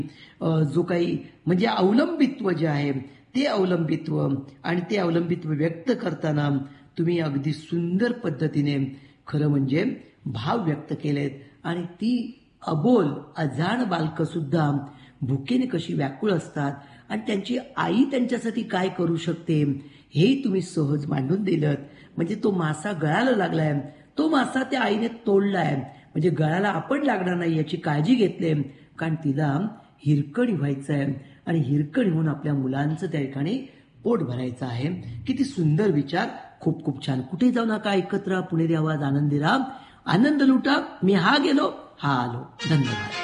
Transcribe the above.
जो काही म्हणजे अवलंबित्व जे आहे ते अवलंबित्व आणि ते अवलंबित्व व्यक्त करताना तुम्ही अगदी सुंदर पद्धतीने खरं म्हणजे भाव व्यक्त केलेत आणि ती अबोल अजाण बालकं सुद्धा भुकेने कशी व्याकुळ असतात आणि त्यांची आई त्यांच्यासाठी काय करू शकते हेही तुम्ही सहज मांडून दिलं. म्हणजे तो मासा गळाला लागलाय, तो मासा त्या आईने तोडलाय, म्हणजे गळाला आपण लागणार नाही याची काळजी घेतली, कारण तिला हिरकणी व्हायचं आहे आणि हिरकणी होऊन आपल्या मुलांचं त्या ठिकाणी पोट भरायचं आहे. किती सुंदर विचार, खूप खूप छान. कुठे जाऊ नका, ऐकत राहा पुणेरी आवाज, आनंदी राहा, आनंद लुटा. मी हा गेलो, हा आलो. धन्यवाद.